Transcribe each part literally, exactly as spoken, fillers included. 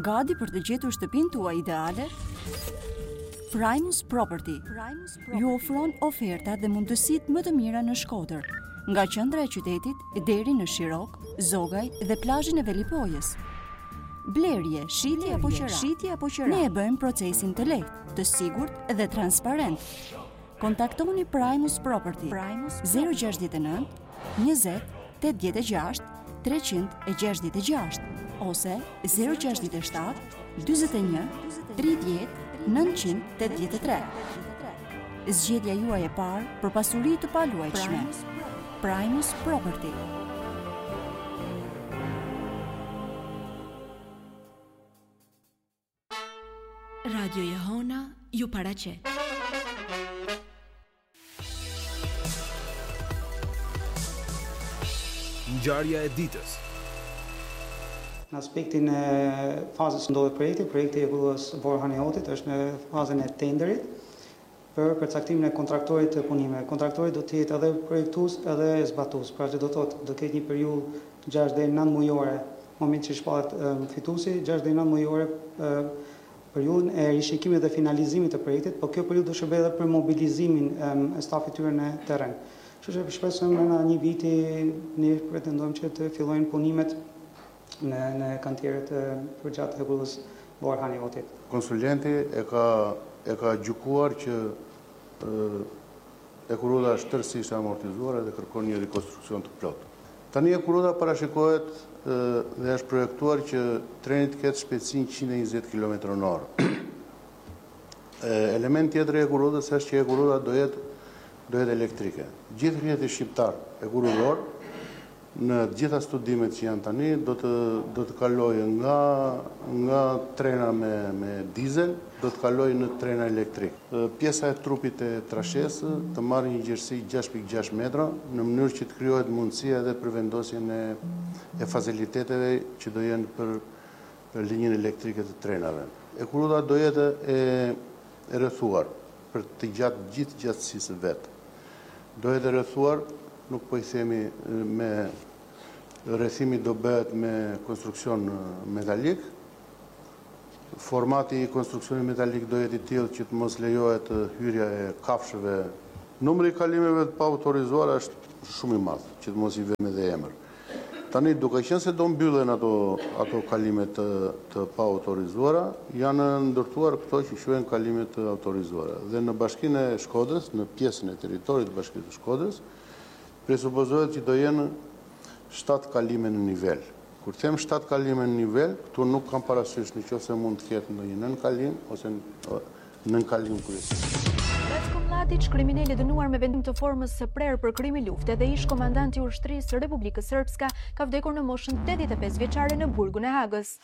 Gati për të gjetur shtëpinë tuaj ideale? Primus Property ju ofron ofertat dhe mundësitë më të mira në Shkodër, nga qendra e qytetit deri në Shirok, Zogaj dhe plazhin e Velipojës. Blerje, shitje apo qira, shitje apo qira. Ne e bëjmë procesin të lehtë, të sigurt dhe transparent. Kontaktoni Primus Property zero gjasht nëntë, njëzet, tetëdhjetë e gjashtë, treqind e gjashtëdhjetë e gjashtë ose zero gjasht shtat, dyzet e një, tridhjetë, nëntëqind tetëdhjetë e tre. Zgjedhja juaj e parë për pasuri të paluajtshme. Primus Property. Radio Jehona ju paraqet. Ngjarja e ditës. Në aspektin e fazës që ndodhet projekti, projekti i rrugës Borë Hanihotit është në fazën e tenderit për përcaktimin e kontraktorit të punimeve. Kontraktori do të jetë edhe projektues edhe zbatues, pra që do thotë do ketë një periudhë gjashtë deri në nëntë mujore, moment që shpallet fituesi, gjashtë deri në nëntë mujore periudhën e rishikimit dhe finalizimit të projektit, por kjo periudhë do shërbej edhe për mobilizimin e stafit tyre në terren. Kështu që shpresojmë në një viti ne pretendojmë që të fillojnë punimet në në kantieret e përgjatë të rrugës Borë Hanihotit. Konsulenti e ka e ka gjykuar që Ekuroda është tërësisht amortizuar dhe kërkon një rikonstruksion të plotë. Tani Ekuroda parashikohet dhe është projektuar që treni të ketë shpejtësinë njëqind e njëzet kilometra në orë. Element tjetër i Ekurodës është që Ekuroda do jetë do jetë elektrike. Gjithë rrjeti shqiptar ekurodor në gjitha studimet që janë tani do të do të kalojë nga nga trena me me dizel, do të kalojë në trena elektrik. Pjesa e trupit e trashesë të marrë një gjerësi gjashtë pikë gjashtë metra në mënyrë që të krijohet mundësia edhe për vendosjen e e faciliteteve që do jenë për për linjën elektrike të trenave. Ekuroda do jetë e e rrethuar për të gjatë gjithë gjatësisë vetë. Do jetë e rrethuar, nuk po i themi me rrethimi do bëhet me konstruksion metalik. Formati i konstruksionit metalik do jetë i tillë që të mos lejohet hyrja e kafshëve. Numri i kalimeve të paautorizuara është shumë i madh, që të mos i vëmë dhe emër. Tani duke qenë se do mbyllen ato ato kalime të të paautorizuara, janë ndërtuar këto që quhen kalime të autorizuara. Dhe në Bashkinë e Shkodrës, në pjesën e territorit të Bashkisë së Shkodrës, presupozohet që do jenë shtatë kalime në nivel. Kur them shtatë kalime në nivel, këtu nuk kam parasysh nëse mund të ketë ndonjë nën kalim ose nën kalim kryesor. Ratko Mladić, kriminal i dënuar me vendim të formës së prerë për krim i lufte dhe ish komandanti i ushtrisë së Republikës Srpska, ka vdekur në moshën tetëdhjetë e pesë vjeçare në burgun e Hagës.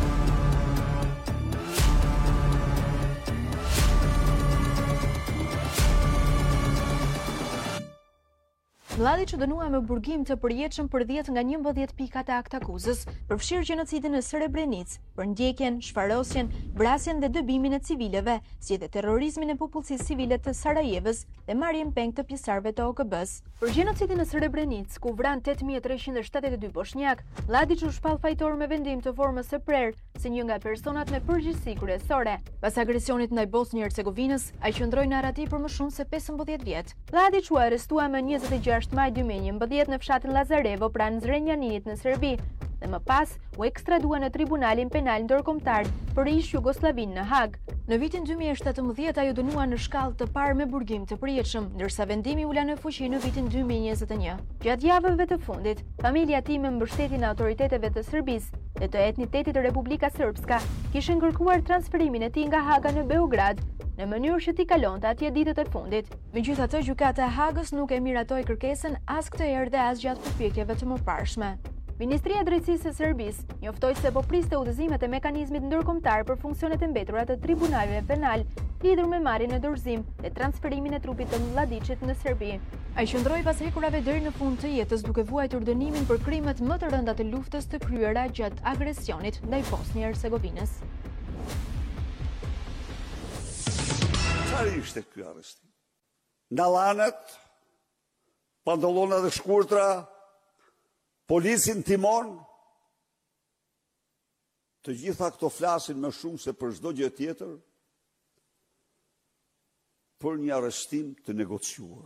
Mladić u dënua me burgim të përjetshëm për dhjetë nga njëmbëdhjetë pikat e akt akuzës, përfshirë gjenocidin në Srebrenicë, për ndjekjen, shfarosjen, vrasjen dhe dëbimin e civileve, si edhe terrorizmin e popullsisë civile të Sarajevës dhe marrjen peng të pjesëtarëve të O K B-s. Për gjenocidin në Srebrenicë, ku vran tetë mijë e treqind e shtatëdhjetë e dy bosnjak, Mladić u shpall fajtor me vendim të formës së prerë, si një nga personat me përgjegjësi kryesore. Pas agresionit ndaj Bosnjë Hercegovinës, ai qëndroi në arati për më shumë se pesëmbëdhjetë vjet. Mladić u arrestua më njëzet e gjashtë maj dy mijë e njëmbëdhjetë në fshatin Lazarevo pranë Zrenjaninit në Serbi dhe më pas u ekstradua në Tribunalin Penal Ndërkombëtar për ish Jugosllavin në Hag. Në vitin dy mijë e shtatëmbëdhjetë ai u dënua në shkallë të parë me burgim të përjetshëm, ndërsa vendimi u la në fuqi në vitin dy mijë e njëzet e një. Gjatë javëve të fundit, familja e tij me mbështetjen e autoriteteve të Serbisë dhe të etnitetit të Republika Srpska kishin kërkuar transferimin e tij nga Haga në Beograd, në mënyrë që t'i kalonte atje ditët e fundit. Megjithatë, gjykata e Hagës nuk e miratoi kërkesën as këtë herë dhe as gjatë përpjekjeve të mëparshme. Ministria e Drejtësisë së Serbisë njoftoi se po priste udhëzimet e mekanizmit ndërkombëtar për funksionet e mbetura të tribunaleve penal lidhur me marrjen në dorëzim dhe transferimin e trupit të Mladićit në Serbi. Ai qëndroi pas hekurave deri në fund të jetës duke vuajtur dënimin për krimet më të rënda të luftës të kryera gjatë agresionit ndaj Bosnjë Hercegovinës. Çfarë ishte ky arrestim? Ndallanet, pantallona dhe shkurtra, policin timon, Të gjitha këto flasin më shumë se për çdo gjë tjetër, për një arrestim të negociuar.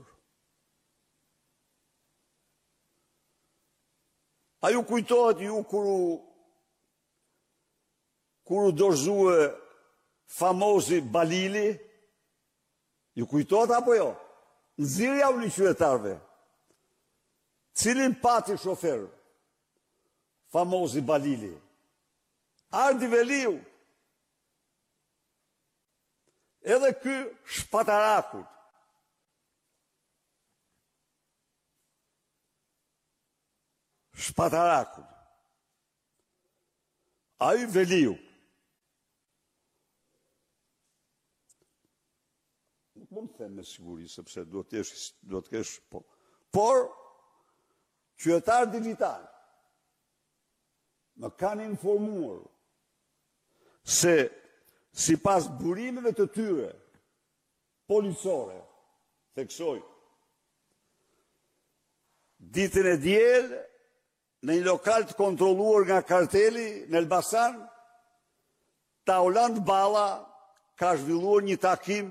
A ju kujtohet ju kur u kur u dorëzue famozi Balili? Ju kujtohet apo jo? Nxirja u qytetarëve. Cilin pati shofer? Famozi Balili. Ardi Veliu. Edhe ky shpatarakut. Shpatarakut. Ai Veliu. Nuk mund të them me siguri, sepse duhet të kesh, duhet të kesh, po. Por, qytetar digital më kanë informuar se si pas burimeve të tyre policore, theksoj, ditën e diel, në një lokal të kontrolluar nga karteli në Elbasan, Tauland Balla ka zhvilluar një takim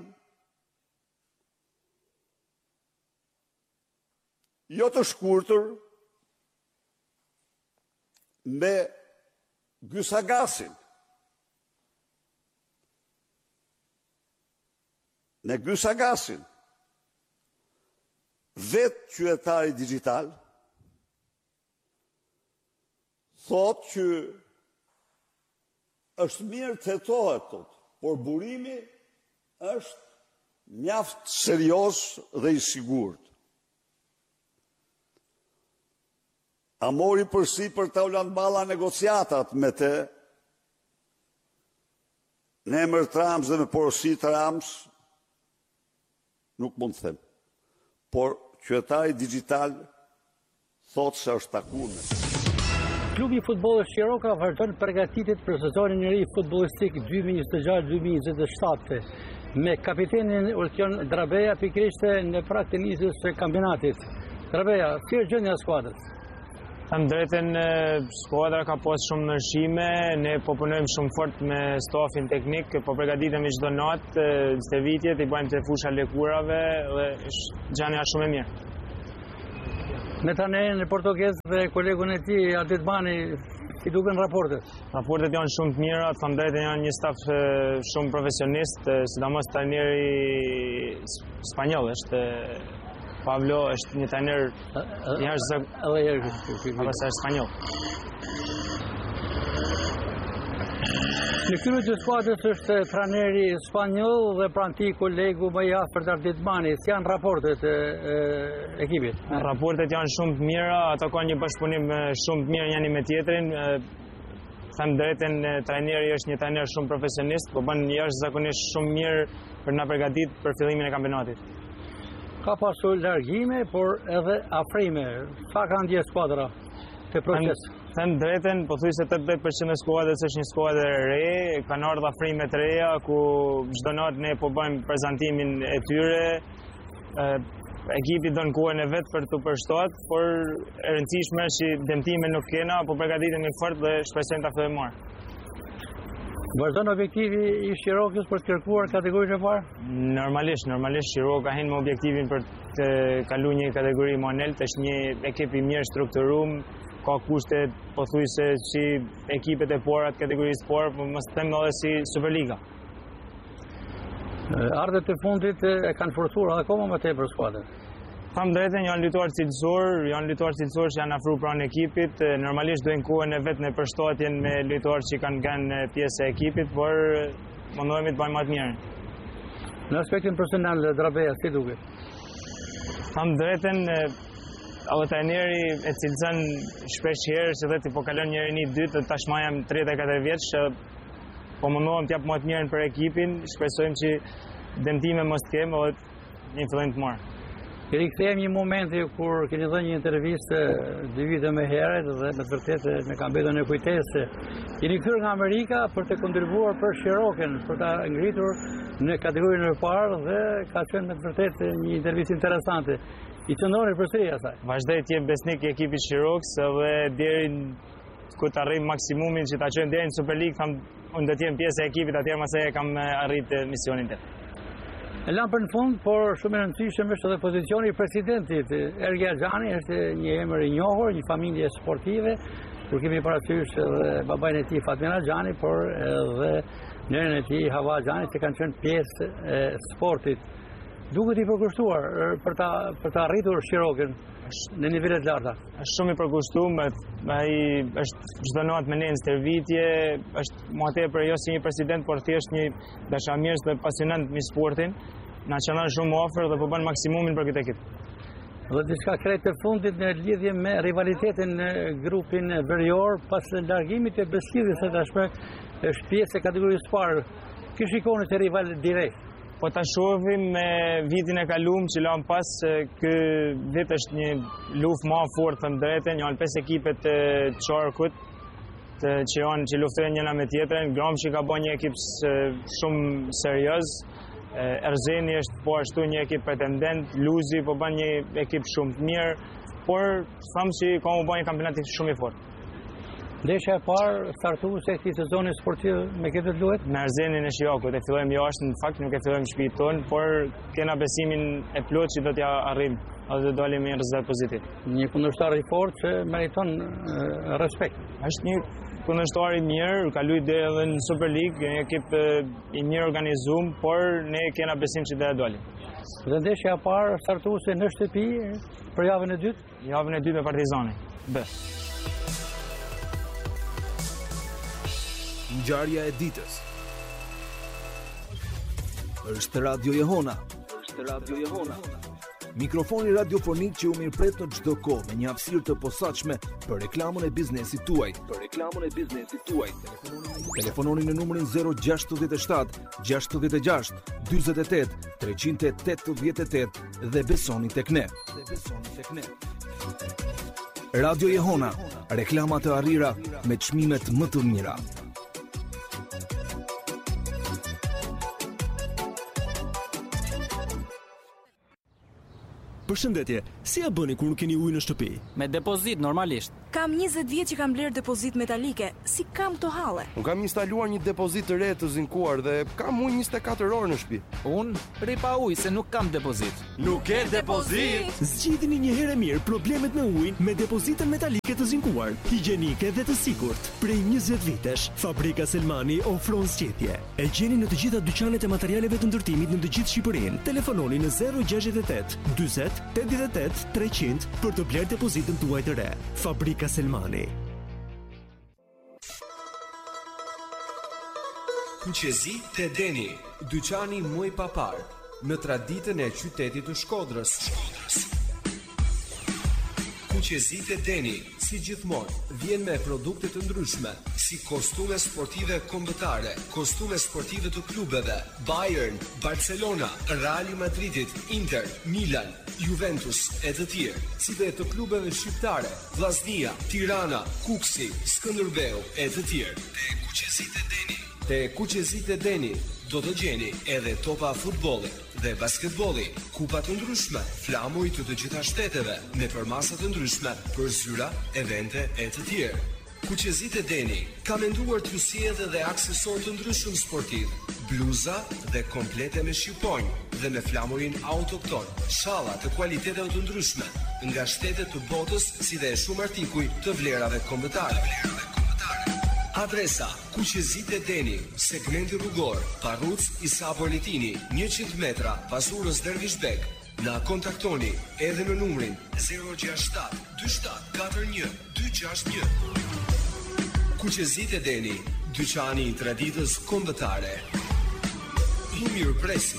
jo të shkurtër me Gysagasin. Në Gysagasin, vetë qytetari digital, thot që është mirë të hetohet, thot, por burimi është mjaft serios dhe i sigurt. A mori përsi për Tauland Balla negociatat me te, në emër të Rams dhe me porosi të Rams, nuk mund të them. Por qytetari digital thot se është takuar me te. Klubi i futbollit Shiroka vazhdon përgatitjet për sezonin e ri futbollistik dy mijë njëzet e gjashtë dy mijë njëzet e shtatë me kapitenin Ulqion Drabeja pikërisht në prag të nisjes së kampionatit. Drabeja, si është gjendja e skuadrës? Them drejten, skuadra ka pas shumë ndryshime, ne po punojmë shumë fort me stafin teknik, po përgatitemi çdo natë, çdo vitjet i bëjmë te fusha lëkurave dhe gjania shumë e mirë. Me tanerin e portugez dhe kolegun e tij Adetbani, i duken raportet? Raportet janë shumë të mira, të them drejten janë një staf shumë profesionist, sidomos trajneri spanjoll është Pablo, është një trajner jashtëzakonshëm, edhe është spanjoll. Në krye të skuadrës është trajneri spanjoll dhe pranë tij kolegu më i afërt Adetbani. Si janë raportet e ekipit? Raportet janë shumë të mira, ata kanë një bashkëpunim shumë të mirë njëri me tjetrin. Them drejten, trajneri është një trajner shumë profesionist, po bën jashtëzakonisht shumë mirë për na përgatitur për fillimin e kampionatit. Ka pasur largime, por edhe afrime. Sa ka ndjer skuadra te proces? Them drejten, pothuajse tetëdhjetë përqind e skuadrës është një skuadër e re, kanë ardhur afrime të reja ku çdo natë ne po bëjmë prezantimin e tyre. Ekipi don kohën e vet për të përshtatur, por e rëndësishme është që dëmtime nuk kena, po përgatitemi fort dhe shpresojmë ta fillojmë marr. Vazhdon objektivi i Shirokës për të kërkuar kategorinë e parë? Normalisht, normalisht Shiroka hin me objektivin për të kaluar një kategori më lart, është një ekip i mirë strukturuar, ka kushte pothuajse si ekipet e para të kategorisë parë, por mos them edhe si Superliga. Ardhet e fundit e kanë forcuar akoma më tepër skuadrën. Tham drejten, janë lojtarë cilësor, janë lojtarë cilësor që janë afruar pranë ekipit. Normalisht dojnë kohën e vetë në përshtatjen me lojtarë që kanë kanë pjesë e ekipit, por mundohemi të bëjmë më të mirën. Në aspektin personal, Drabeja, si duket? Tham drejten, edhe trajneri e cilëson shpesh herë që dhe ti po kalon njëri një dytë, tashmë jam tridhjetë e katër vjeç, po mundohem të jap më të mirën për ekipin, shpresojmë që dëmtime mos të kemë edhe një fillim të mirë. I rikthehem një momenti kur keni dhënë një intervistë dy vite më herët dhe me të vërtetë me ka mbetur në kujtesë. Jeni kthyer nga Amerika për të kontribuar për Shirokën, për ta ngritur në kategorinë e parë dhe ka qenë me të vërtetë një intervistë interesante. I qëndroni përsëri asaj. Vazhdoj të jem besnik i ekipit Shirokës edhe deri ku të arrim maksimumin që ta qojmë deri në Superligë, tham unë do të jem pjesë e ekipit, atëherë mëse e kam arrit misionin tim. E lam për në fund, por shumë e rëndësishëm është edhe pozicioni i presidentit. Ergja Xhani është një emër i njohur, një familje sportive, kur kemi parasysh edhe babajnë e tij Fatmira Xhani, por edhe nënën e tij Hava Xhani, që kanë qenë pjesë e sportit. Duket i përkushtuar për ta për ta arritur Shirokën në nivele të larta. Është shumë i përkushtuar, ai është çdo natë me ne në stërvitje, është më tepër jo si një president, por thjesht një dashamirës dhe pasionant me sportin. Na çon shumë afër dhe po bën maksimumin për këtë ekip. Dhe diçka krejt të fundit në lidhje me rivalitetin në grupin verior pas largimit të Beslidhjes së tashme është pjesë e kategorisë parë. Kë shikoni të rival direkt? Po ta shohim me vitin e kaluar që lam pas, ky vit është një luftë më e fortë thënë drejtën, janë pesë ekipet të Çarkut të që janë që luftojnë njëra me tjetrën. Gramshi ka bën një ekip shumë serioz. Erzeni është po ashtu një ekip pretendent, Luzi po bën një ekip shumë të mirë, por them se ka u bën një kampionat shumë i fortë. Ndeshja e parë startuese e këtij sezoni sportiv me këtë luet? Me Erzenin e Shijakut, e fillojmë jashtë, në fakt nuk e fillojmë në shtëpinë tonë, por kena besimin e plotë që do t'ja arrijmë edhe do dalim me një rezultat pozitiv. Një kundërshtar i fortë që meriton respekt. Është një kundërshtar i mirë, ka luajtur edhe në Superligë, një ekip i mirë organizuar, por ne kena besim që do të dalim. Dhe ndeshja e parë startuese në shtëpi për javën e dytë? Javën e dytë me Partizanin. B. Ngjarja e ditës. Është Radio Jehona. Është Radio Jehona. Mikrofoni radiofonik që u mirëpret në çdo kohë me një hapësirë të posaçme për reklamën e biznesit tuaj. Për reklamën e biznesit tuaj. Telefononi në numrin zero gjasht shtat gjasht gjasht dyzet e tet treqind e tetëdhjetë e tetë dhe besoni tek ne. Dhe besoni tek ne. Radio Jehona, reklama të arrira me çmimet më të mira. Përshëndetje, si ja bëni kur nuk keni ujë në shtëpi? Me depozit, normalisht. Kam njëzet vjet që kam bler depozit metalike. Si kam to halle? Unë kam instaluar një depozit të re të zinkuar dhe kam ujë njëzet e katër orë në shtëpi. Unë rri pa ujë se nuk kam depozit. Nuk ke depozit? Zgjidhni një herë mirë problemet me ujin me depozitën metalike të zinkuar, higjienike dhe të sigurt. Prej njëzet vitesh, Fabrika Selmani ofron zgjedhje. E gjeni në të gjitha dyqanet e materialeve të ndërtimit në të gjithë Shqipërinë. Telefononi në zero gjasht e tet dyzet tetëdhjetë e tetë treqind për të bler depozitën tuaj të re. Fabrika Selmani. Kuqezi te Deni, dyqani më i papar në traditën e qytetit të Shkodrës. Kuqezi te Deni, si gjithmonë, vjen me produkte të ndryshme, si kostume sportive kombëtare, kostume sportive të klubeve, Bayern, Barcelona, Real Madridit, Inter, Milan, Juventus e të tjerë, si dhe të klubeve shqiptare, Vllaznia, Tirana, Kuksi, Skënderbeu e të tjerë. Te Kuqezit e Deni. Te Kuqezit e Deni do të gjeni edhe topa futbolli dhe basketbolli, kupa të ndryshme, flamuj të të gjitha shteteve, me përmasa të ndryshme për zyra, evente e të tjerë. Kuqezit e Deni ka menduar t'ju sjellë edhe aksesor të ndryshëm sportiv, bluza dhe komplete me shqiponjë dhe me flamurin autokton, shalla të kualiteteve të ndryshme, nga shtetet të botës si dhe shumë artikuj të vlerave kombëtare. Adresa: Kuqezit e Deni, segmenti rrugor, Parruc Isa Politini, njëqind metra, Pazurës Dervishbek. Na kontaktoni edhe në numrin zero gjasht shtat dy shtat katër një dy gjasht një. Kuqezit e Deni, dyqani i traditës kombëtare. Ju mirëpresim.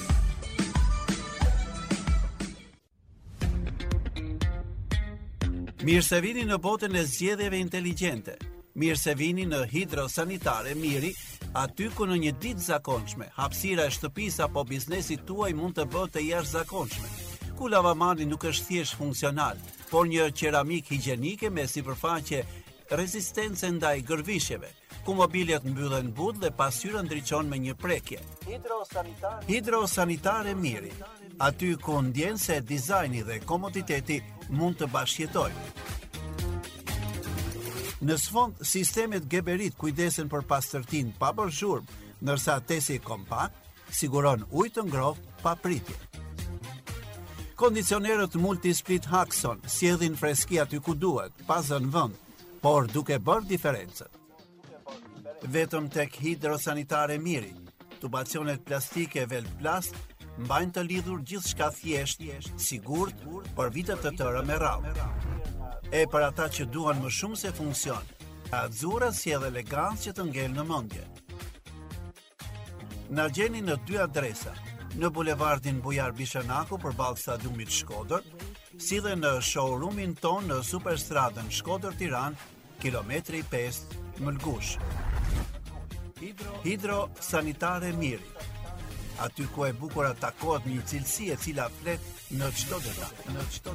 Mirë se vini në botën e zgjedhjeve inteligjente. Mirë se vini në Hidrosanitare Miri, aty ku në një ditë zakonshme, hapësira e shtëpisë apo biznesit tuaj mund të bëhet të jashtëzakonshme. Ku lavamani nuk është thjesht funksional, por një qeramik higjienike me sipërfaqe rezistence ndaj gërvishjeve, ku mobiljet mbyllen but dhe pasqyra ndriçon me një prekje. Hidrosanitare Hidrosanitare Miri, aty ku ndjen se dizajni dhe komoditeti mund të bashkëjetojnë. Në sfond, sistemet Geberit kujdesen për pastërtinë pa bërë zhurmë, ndërsa tesi kompakt siguron ujë të ngrohtë pa pritje. Kondicionerët Multisplit Haxon sjellin freski aty ku duhet, pa zënë vend, por duke bërë diferencën. Vetëm tek Hidrosanitare Miri, tubacionet plastike Velplast mbajnë të lidhur gjithçka thjesht, sigurt, për vite të tëra me radhë. E për ata që duan më shumë se funksion, Azzurra sjell elegancë që të ngel në mendje. Na gjeni në dy adresa, në bulevardin Bujar Bishanaku përballë stadiumit Shkodër, si dhe në showroomin ton në Superstradën Shkodër-Tiranë, kilometri pesë, Mëlgush. Hidro Sanitare Miri, aty ku e bukur takohet një cilësi e cila flet në çdo detaj, në çdo